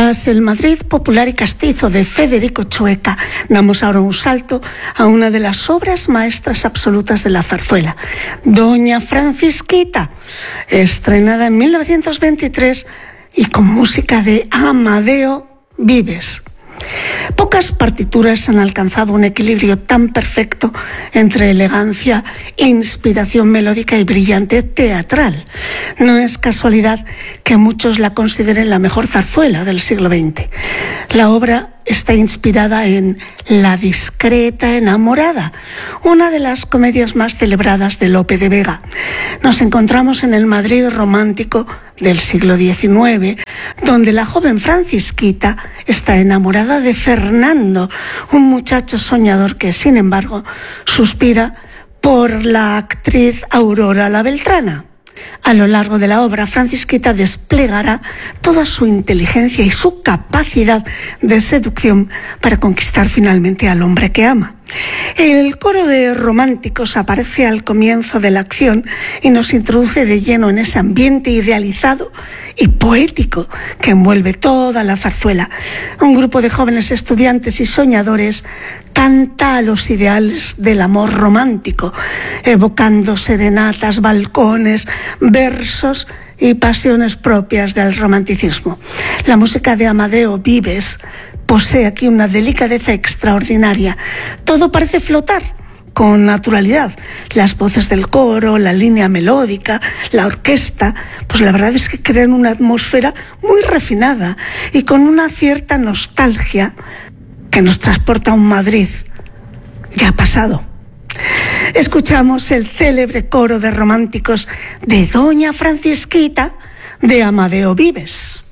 Tras el Madrid popular y castizo de Federico Chueca, damos ahora un salto a una de las obras maestras absolutas de la zarzuela, Doña Francisquita, estrenada en 1923 y con música de Amadeo Vives. Pocas partituras han alcanzado un equilibrio tan perfecto entre elegancia, inspiración melódica y brillante teatral. No es casualidad que muchos la consideren la mejor zarzuela del siglo XX. La obra está inspirada en La discreta enamorada, una de las comedias más celebradas de Lope de Vega. Nos encontramos en el Madrid romántico del siglo XIX, donde la joven Francisquita está enamorada de Fernando, un muchacho soñador que, sin embargo, suspira por la actriz Aurora la Beltrana. A lo largo de la obra, Francisquita desplegará toda su inteligencia y su capacidad de seducción para conquistar finalmente al hombre que ama. El coro de románticos aparece al comienzo de la acción y nos introduce de lleno en ese ambiente idealizado y poético que envuelve toda la zarzuela. Un grupo de jóvenes estudiantes y soñadores canta a los ideales del amor romántico, evocando serenatas, balcones, versos y pasiones propias del romanticismo. La música de Amadeo Vives posee aquí una delicadeza extraordinaria. Todo parece flotar con naturalidad. Las voces del coro, la línea melódica, la orquesta, pues la verdad es que crean una atmósfera muy refinada y con una cierta nostalgia que nos transporta a un Madrid ya pasado. Escuchamos el célebre coro de románticos de Doña Francisquita de Amadeo Vives.